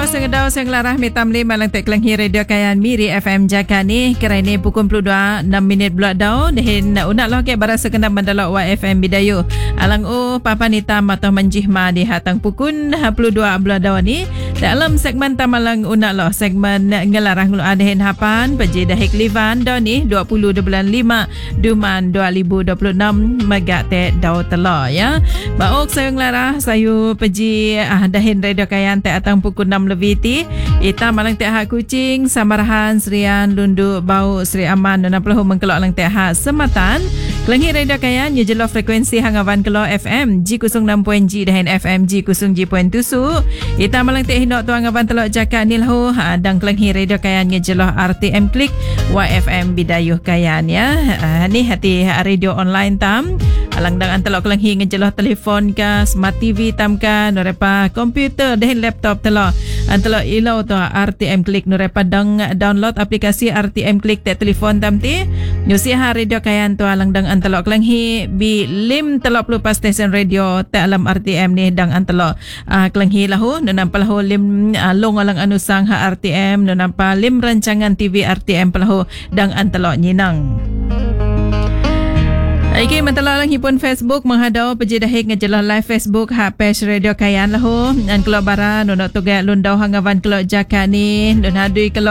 Segedau sang larah mitam le malang tek kelenghi radio kayan Miri FM Jaka ni kerana pukul 22 6 minit bulat dau dehin unak lo ke barasa kena mandalak wa FM Bidayu alang papan hitam atau menjihma di hatang pukul 22 bulat dau ni dalam segmen tamalang unak lo segmen ngelarah ngulu dehin hapan peji dahik livan dau ni 20 bulan 5 Duman 2026 megak te dau telo ya baok sayang larah sayu peji dahin radio kayan te atang pukul 6 lebih ti ita malang te hak kucing Samarahan Serian Lundu Bau Seri Aman dan pelahu mengkelok lang te hak sematan kelenghi radio kayan ye jelo frekuensi hangawan kelo FM G06.G dahin FM G0G.7 ita malang te hinok tu hangawan telok Jaka nilho dan kelenghi radio kayan ye jelo RTM Klik YFM Bidayuh kayan ya ni hati radio online tam alang dang antelok kelenghi ngejeloh telefon ka smart TV tam ka norepa komputer dahin laptop telok antelo ilau tu RTM Klik norepa dang download aplikasi RTM Klik te telefon tam ti nyusi ha radio kayan tu alang dang antelok kelenghi bi lim telok lupa stesen radio te alam RTM ni dang antelok kelenghi lahu nampa lahu lim long alang anusang ha RTM nampa lim rancangan TV RTM pelahu dang antelok nyinang. Iki mentelak lang hipun Facebook menghadau peji dahik ngejelah live Facebook ha page radio kayan lahu dan kelok bara nunok tuga lundau hangawan kelok Jaka ni dan hadui kelok